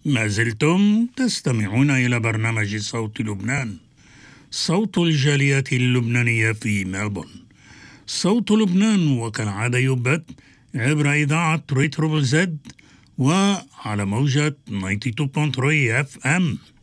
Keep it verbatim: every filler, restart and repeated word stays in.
ما زلتم تستمعون إلى برنامج صوت لبنان، صوت الجاليات اللبنانية في ملبورن. صوت لبنان وكالعادة يبث عبر إذاعة ريتروبل زد وعلى موجة تسعة وتسعين فاصلة ثلاثة اف ام.